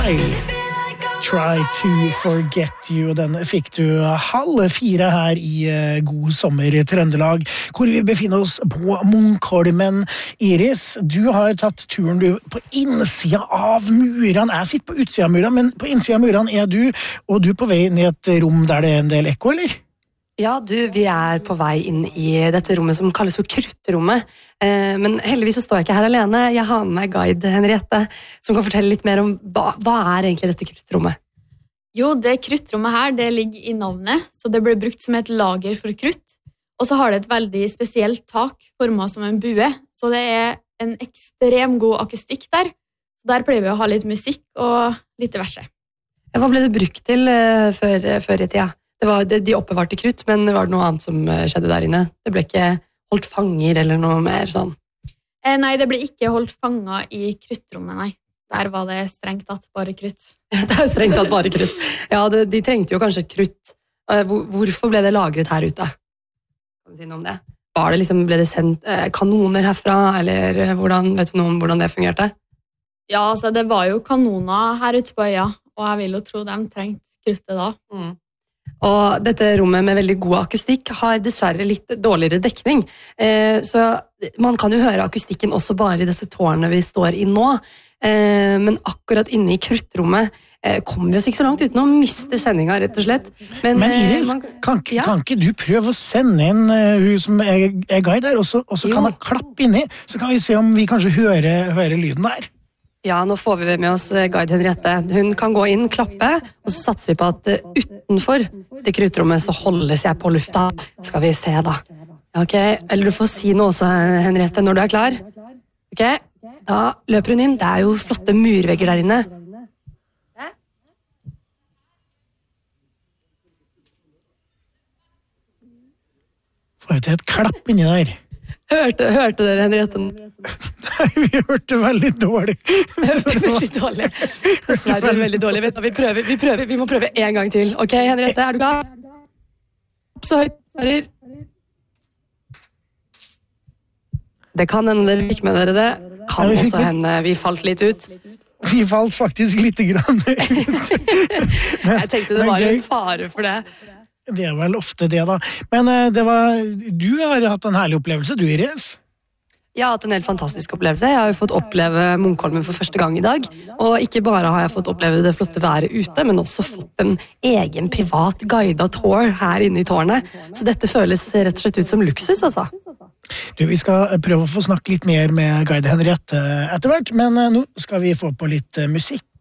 Style. Try to forget you. Den fikk du 3:30 her i God sommer i Trøndelag, hvor vi befinner oss på Munkholmen. Iris, du har tatt turen på innsida av murene. Jeg sitter på utsida av murene, men på innsida av murene er du, og du er på vei ned i et rom der det er en del ekko, eller? Ja, vi er på vei inn i dette rommet som kalles for kruttrommet. Men heldigvis så står jeg ikke her alene. Jeg har med meg guide Henriette, som kan fortelle litt mer om hva er egentlig dette kruttrommet? Jo, det kruttrommet her, det ligger i navnet, så det ble brukt som et lager for krutt. Og så har det et veldig spesielt tak, formet som en bue, så det er en ekstrem god akustikk der. Der pleier vi å ha litt musikk og litt diverse. Hva ble det brukt til før i tida? De oppbevarte krutt, men var det noe annet som skjedde der inne? Det ble ikke holdt fanger eller noe mer sånn? Nei, det ble ikke holdt fanger i kruttrommet, nei. Der var det strengt tatt bare krutt. Det er strengt tatt bare krutt. Ja, de trengte jo kanskje krutt. Hvorfor ble det lagret her ute? Kan du si noe om det? Ble det sendt kanoner herfra, eller vet du noe om hvordan det fungerte? Ja, altså det var jo kanoner her ute på øya, og jeg vil jo tro de trengte kruttet da. Og dette rommet med veldig god akustikk har dessverre litt dårligere dekning, så man kan jo høre akustikken også bare i dette tårnet vi står i nå, men akkurat inne i kruttrommet kommer vi oss ikke så langt uten å miste sendinga, rett og slett. Men Iris, kan ikke du prøve å sende inn hun som er guide her, og så kan hun klappe inni, så kan vi se om vi kanskje hører lyden der. Ja, nå får vi med oss guide Henriette. Hun kan gå inn, klappe, og så satser vi på at utenfor det kruttrommet så holdes jeg på lufta. Skal vi se da. Ok, eller du får si noe også, Henriette, når du er klar. Ok, da løper hun inn. Det er jo flotte murvegger der inne. Får vi til et klapp inni der? Hørte dere, Henriette? Nei, vi hørte veldig dårlig. Veldig dårlig. Dessverre veldig dårlig. Vi må prøve en gang til. Ok, Henriette, er du klar? Så høyt, svarer. Det kan hende dere fikk med dere det. Kan også hende vi falt litt ut. Vi falt faktisk litt grann ut. Jeg tenkte det var en fare for det. Det er vel ofte det da. Men du har hatt en herlig opplevelse, du Iris? Jeg har hatt en helt fantastisk opplevelse. Jeg har jo fått oppleve Munkholmen for første gang i dag. Og ikke bare har jeg fått oppleve det flotte været ute, men også fått en egen privat guidet tour her inne i tårnet. Så dette føles rett og slett ut som luksus, altså. Du, vi skal prøve å få snakke litt mer med guide Henriette etter hvert, men nå skal vi få på litt musikk.